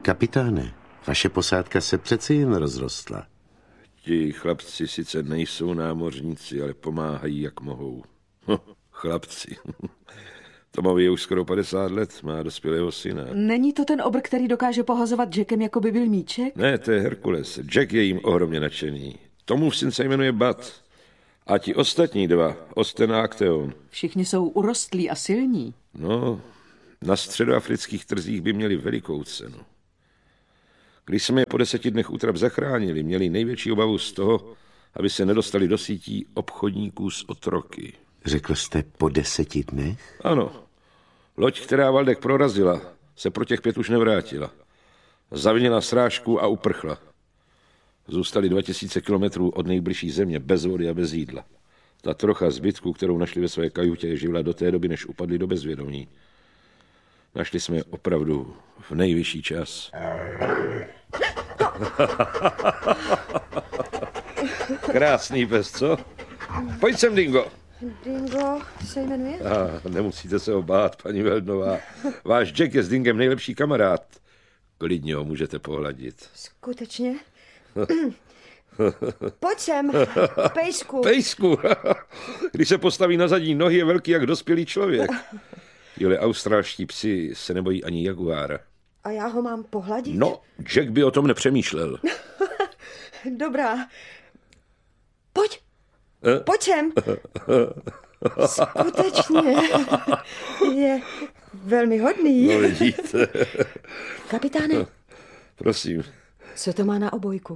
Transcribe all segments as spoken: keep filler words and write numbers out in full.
Kapitáne, vaše posádka se přeci jen rozrostla. Ti chlapci sice nejsou námořníci, ale pomáhají, jak mohou. Chlapci. Tomovi je už skoro padesát let, má dospělého syna. Není to ten obr, který dokáže pohazovat Jackem, jako by byl míček? Ne, to je Herkules. Jack je jim ohromně nadšený. Tomův syn se jmenuje Bud. A ti ostatní dva, Osten a Akteon. Všichni jsou urostlí a silní. No, na středoafrických trzích by měli velikou cenu. Když jsme je po deseti dnech útrap zachránili, měli největší obavu z toho, aby se nedostali do sítí obchodníků s otroky. Řekl jste po deseti dnech? Ano. Loď, která Valdek prorazila, se pro těch pět už nevrátila. Zavinila srážku a uprchla. Zůstali dva tisíce kilometrů od nejbližší země, bez vody a bez jídla. Ta trocha zbytku, kterou našli ve své kajutě, je živla do té doby, než upadli do bezvědomí. Našli jsme je opravdu v nejvyšší čas. Krásný pes, co? Pojď sem, Dingo. Dingo se jmenuje? A, nemusíte se obát, paní Veldnová. Váš Jack je s Dingem nejlepší kamarád. Klidně ho můžete pohladit. Skutečně? Pojď sem, pejsku. Pejsku. Když se postaví na zadní nohy, je velký jak dospělý člověk. Jole, australští psi se nebojí ani jaguára. A já ho mám pohladit? No, Jack by o tom nepřemýšlel. Dobrá. Pojď. Pojď sem. Skutečně. Je velmi hodný. No, vidíte. Kapitáne. Prosím. Co to má na obojku?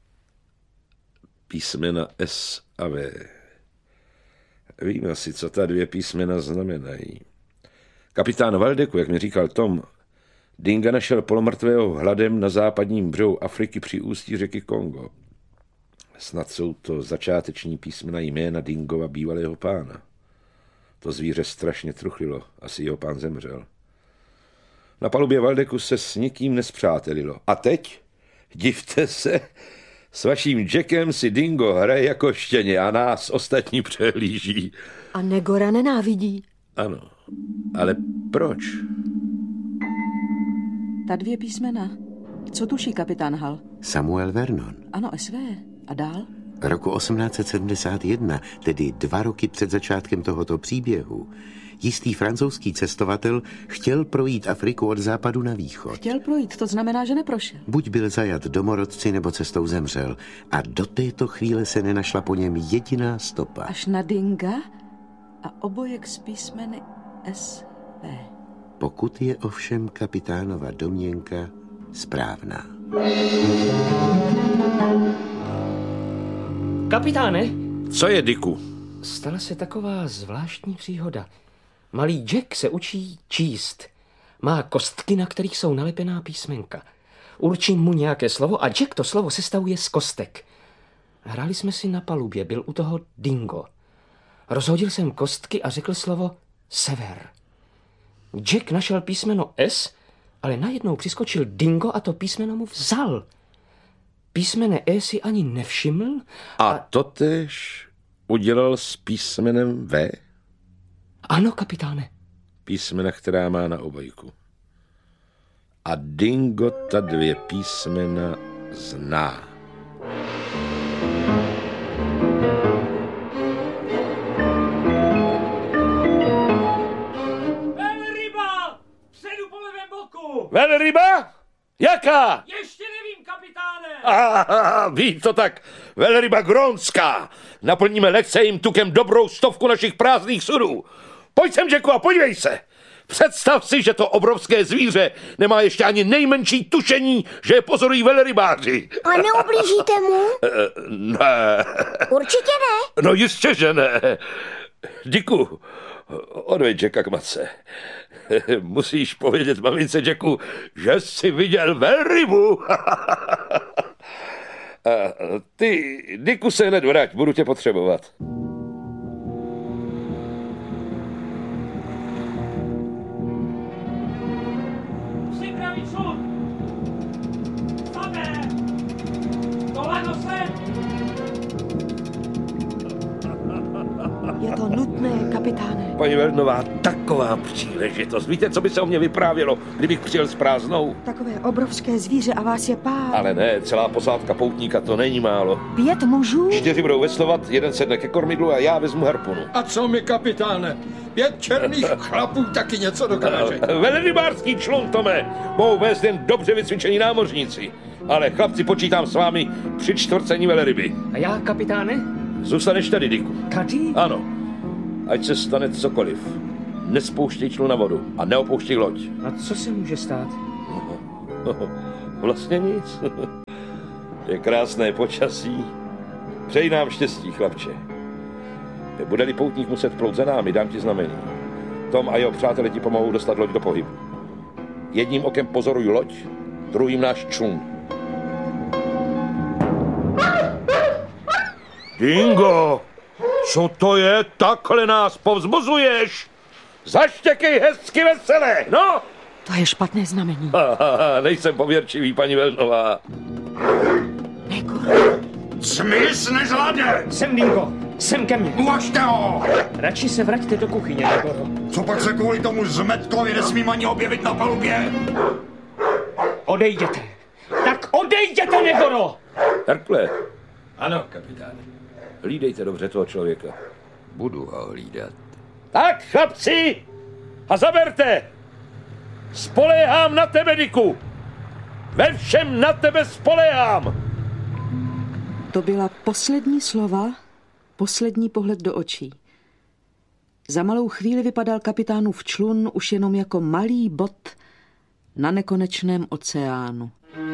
Písmena S a V. Vím asi, co ta dvě písmena znamenají. Kapitán Valdeku, jak mi říkal Tom, Dinga našel polomrtvého hladem na západním břehu Afriky při ústí řeky Kongo. Snad jsou to začáteční písmena jména Dingova bývalého pána. To zvíře strašně truchlilo, asi jeho pán zemřel. Na palubě Valdeku se s nikým nespřátelilo. A teď, divte se, s vaším Jackem si Dingo hraje jako štěně a nás ostatní přehlíží. A Negora nenávidí. Ano, ale proč? Ta dvě písmena. Co tuší kapitán Hal? Samuel Vernon. Ano, S V. A dál? Roku osmnáct set sedmdesát jedna, tedy dva roky před začátkem tohoto příběhu, jistý francouzský cestovatel chtěl projít Afriku od západu na východ. Chtěl projít, to znamená, že neprošel. Buď byl zajat domorodci, nebo cestou zemřel. A do této chvíle se nenašla po něm jediná stopa. Až na Dinga a obojek s písmeny S V. Pokud je ovšem kapitánova domněnka správná. Kapitáne! Co je, Dicku? Stala se taková zvláštní příhoda. Malý Jack se učí číst. Má kostky, na kterých jsou nalepená písmenka. Určím mu nějaké slovo a Jack to slovo sestavuje z kostek. Hráli jsme si na palubě, byl u toho Dingo. Rozhodil jsem kostky a řekl slovo sever. Jack našel písmeno S, ale najednou přiskočil Dingo a to písmeno mu vzal. Písmene E si ani nevšiml. A, a totéž udělal s písmenem V? Ano, kapitáne. Písmena, která má na obojku. A Dingo ta dvě písmena zná. Velryba! Předu po levém boku! Velryba? Jaká? Ještě nevím, kapitáne! Aha, ví to tak. Velryba grónská. Naplníme lekce jim tukem dobrou stovku našich prázdných sudů. Pojď sem, Jacku, a podívej se. Představ si, že to obrovské zvíře nemá ještě ani nejmenší tušení, že je pozorují velrybáři. A neublížíte mu? Ne. Určitě ne. No jistě, že ne. Diku, odveď Jacka k matce. Musíš povědět mamince Jacku, že jsi viděl velrybu. Ty, Diku, se hned vrať, budu tě potřebovat. Připraví člun! Samé! Koleno sem! Je to nutné, kapitáne. Paní Veldnová, tak Taková příležitost. Víte, co by se o mě vyprávělo, kdybych přijel s prázdnou? Takové obrovské zvíře a vás je pár. Ale ne, celá posádka poutníka, to není málo. Pět mužů? Čtyři budou veslovat, jeden sedne ke kormidlu a já vezmu harpunu. A co mi, kapitáne? Pět černých chlapů taky něco dokáže. Velerybářský člun, Tome, mohou vést jen dobře vycvičení námořníci. Ale chlapci, počítám s vámi při čtvrcení veleryby. A já, kapitáne? Zůstaneš tady, Dicku. Tady? Ano. Ať se stane cokoliv. Nespouštěj člun na vodu a neopouštěj loď. A co se může stát? Vlastně nic. Je krásné počasí. Přeji nám štěstí, chlapče. Bude-li poutník muset plout za námi, dám ti znamení. Tom a jeho přátelé ti pomohou dostat loď do pohybu. Jedním okem pozoruj loď, druhým náš člun. Dingo! Co to je? Takhle nás povzbuzuješ? Zaštěkej hezky veselé, no! To je špatné znamení. Aha, nejsem pověrčivý, paní Velnová. Negor. Smys nezlade! Sem, Dingo, sem ke mně. Uvažte ho! Radši se vraťte do kuchyně, Negoro. Co pak se kvůli tomu zmetkovi nesmím ani objevit na palubě? Odejděte. Tak odejděte, Negoro! Herkule, Ano, kapitáne. hlídejte dobře toho člověka. Budu ho hlídat. Tak, chlapci, a zaberte! Spoléhám na tebe, Dicku! Ve všem na tebe spoléhám! To byla poslední slova, poslední pohled do očí. Za malou chvíli vypadal kapitánův člun už jenom jako malý bod na nekonečném oceánu.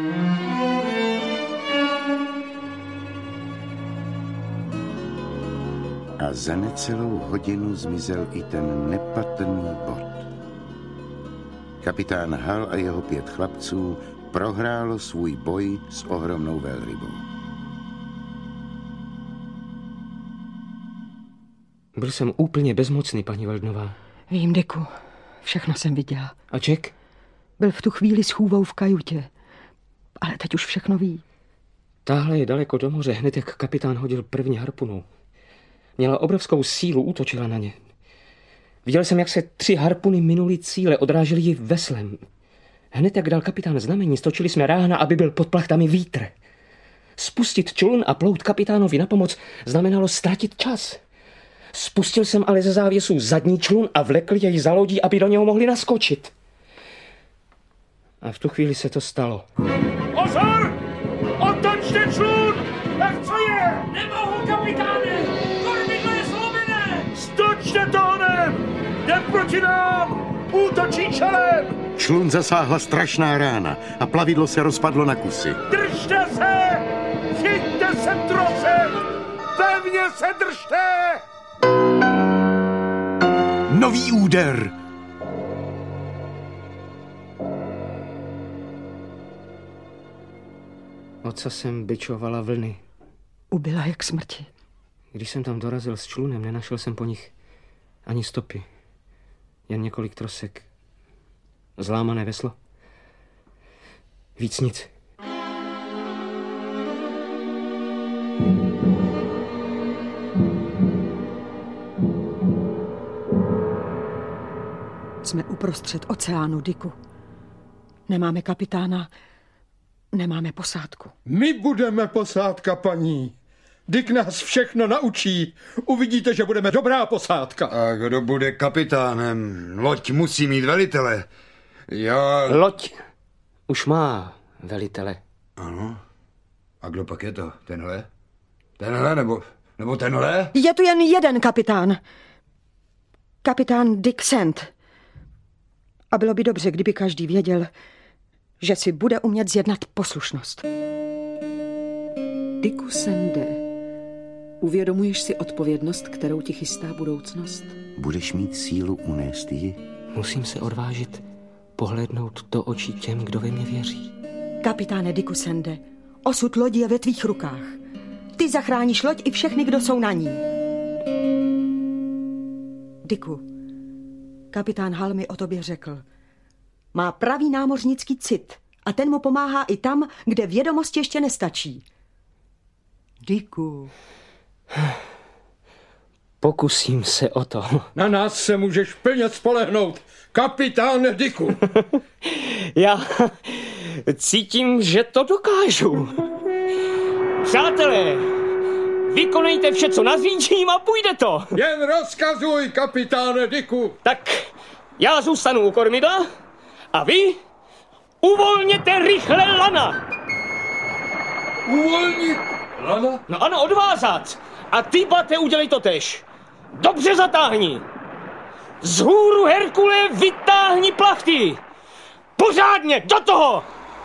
A za necelou hodinu zmizel i ten nepatrný bod. Kapitán Hal a jeho pět chlapců prohrálo svůj boj s ohromnou velrybou. Byl jsem úplně bezmocný, paní Waldnová. Vím, Diku, všechno jsem viděla. A Jack? Byl v tu chvíli s chůvou v kajutě, ale teď už všechno ví. Táhle je daleko do moře, hned jak kapitán hodil první harpunu. Měla obrovskou sílu, útočila na ně. Viděl jsem, jak se tři harpuny minulý cíle, odrážely ji veslem. Hned jak dal kapitán znamení, stočili jsme rána, aby byl pod plachtami vítr. Spustit člun a plout kapitánovi na pomoc znamenalo ztratit čas. Spustil jsem ale ze závěsů zadní člun a vlekl jej za lodí, aby do něho mohli naskočit. A v tu chvíli se to stalo. Pozor! Otočte člun! Tak co je? Nemohu, kapitáne! Kormidlo je zlomené! Stočte to honem! Jde proti nám! Útočí čelem! Člun zasáhla strašná rána a plavidlo se rozpadlo na kusy. Držte se! Chyťte se trosem! Pevně se držte! Nový úder! Oca jsem bičovala vlny. Ubila jak smrti. Když jsem tam dorazil s člunem, nenašel jsem po nich ani stopy. Jen několik trosek. Zlámané veslo. Víc nic. Jsme uprostřed oceánu, Diku. Nemáme kapitána, nemáme posádku. My budeme posádka, paní. Dick nás všechno naučí. Uvidíte, že budeme dobrá posádka. A kdo bude kapitánem? Loď musí mít velitele. Já... Loď už má velitele. Ano. A kdo pak je to? Tenhle? Tenhle nebo, nebo tenhle? Je tu jen jeden kapitán. Kapitán Dick Sand. A bylo by dobře, kdyby každý věděl, že si bude umět zjednat poslušnost. Dicku Sande, uvědomuješ si odpovědnost, kterou ti chystá budoucnost? Budeš mít sílu unést ji? Musím se odvážit pohlédnout do očí těm, kdo ve mě věří. Kapitáne Dicku Sande, osud lodi je ve tvých rukách. Ty zachráníš loď i všechny, kdo jsou na ní. Dicku, kapitán Hal mi o tobě řekl. Má pravý námořnický cit a ten mu pomáhá i tam, kde vědomost ještě nestačí. Dicku. Pokusím se o to. Na nás se můžeš plně spolehnout, kapitáne Dicku. Já cítím, že to dokážu. Přátelé, vykonejte vše, co nazvíčím a půjde to. Jen rozkazuj, kapitáne Dicku. Tak já zůstanu u kormidla a vy uvolněte rychle lana. Uvolnit lana? No ano, odvázat. A ty, Bate, udělej to tež. Dobře zatáhni. Vzhůru, Herkule, vytáhni plachty. Pořádně, do toho.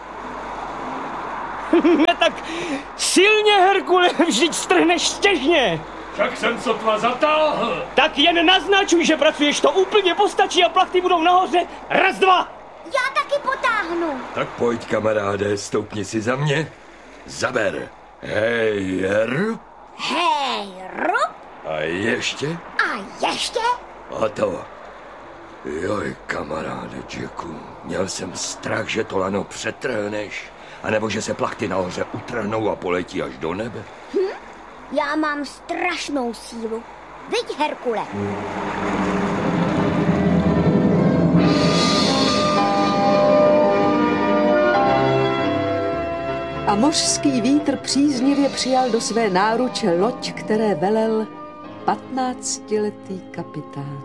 Ne tak silně, Herkule, vždyť strhneš stěžně. Tak jsem sotva zatáhl. Tak jen naznačuj, že pracuješ, to úplně postačí a plachty budou nahoře. Raz, dva. Já taky potáhnu. Tak pojď, kamaráde, stoupni si za mě. Zaber. Hej, rup. Hej, rup. A ještě. A ještě. A to. Joj, kamaráde Jacku, měl jsem strach, že to lano přetrhneš. A nebo že se plachty nahoře utrhnou a poletí až do nebe. Hm? Já mám strašnou sílu. Viď, Herkule. A mořský vítr příznivě přijal do své náruče loď, které velel patnáctiletý kapitán.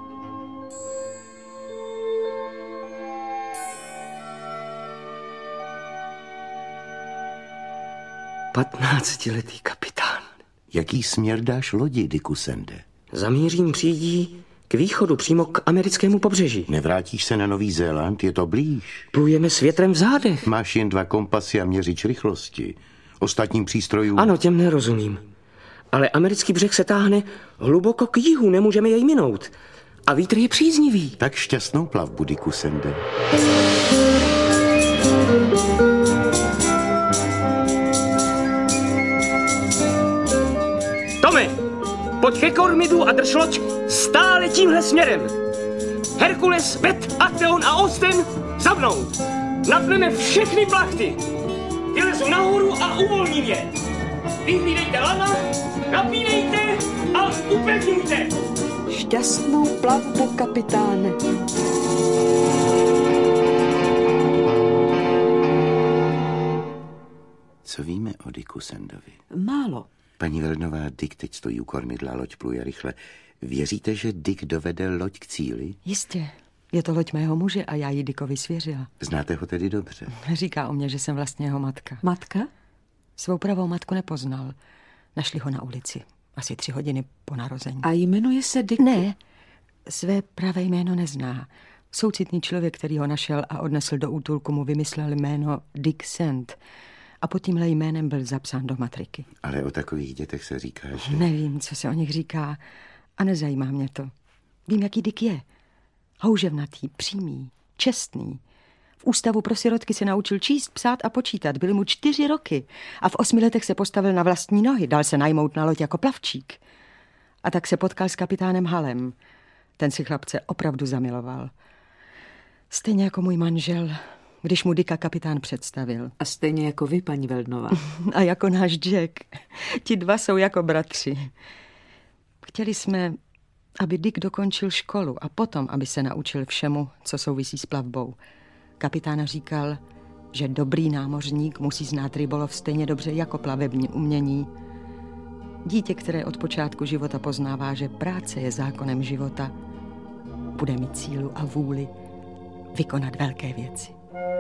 Patnáctiletý kapitán. Jaký směr dáš lodi, Dicku Sande? Zamířím přídí k východu, přímo k americkému pobřeží. Nevrátíš se na Nový Zéland, je to blíž. Plujeme s větrem v zádech. Máš jen dva kompasy a měřič rychlosti. Ostatním přístrojům... Ano, těm nerozumím. Ale americký břeh se táhne hluboko k jihu, nemůžeme jej minout. A vítr je příznivý. Tak šťastnou plavbu, Dicku Sande. Tome, pojď ke kormidlu a drž loď stále tímhle směrem. Herkules, Bet, Akteon a Osten za mnou. Napneme všechny plachty. Vylezu nahoru a uvolním je. Vyhlídejte lana, napínejte a upevňujte. Šťastnou plavbu, kapitáne. Co víme o Dicku Sandovi? Málo. Paní Velnová, Dick teď stojí u kormidla, loď pluje rychle. Věříte, že Dick dovede loď k cíli? Jistě. Je to loď mého muže a já ji Dickovi svěřila. Znáte ho tedy dobře? Říká o mě, že jsem vlastně jeho matka. Matka? Svou pravou matku nepoznal. Našli ho na ulici. Asi tři hodiny po narození. A jmenuje se Dick? Ne, své pravé jméno nezná. Soucitný člověk, který ho našel a odnesl do útulku, mu vymyslel jméno Dick Sand. A pod tímhle jménem byl zapsán do matriky. Ale o takových dětech se říká, že... Nevím, co se o nich říká a nezajímá mě to. Vím, jaký Dick je. Houževnatý, přímý, čestný. V ústavu pro sirotky se naučil číst, psát a počítat. Byly mu čtyři roky a v osmi letech se postavil na vlastní nohy. Dal se najmout na loď jako plavčík. A tak se potkal s kapitánem Halem. Ten si chlapce opravdu zamiloval. Stejně jako můj manžel, když mu Dicka kapitán představil. A stejně jako vy, paní Velnová. A jako náš Jack. Ti dva jsou jako bratři. Chtěli jsme, aby Dick dokončil školu a potom, aby se naučil všemu, co souvisí s plavbou. Kapitán říkal, že dobrý námořník musí znát rybolov stejně dobře jako plavební umění. Dítě, které od počátku života poznává, že práce je zákonem života, bude mít sílu a vůli vykonat velké věci.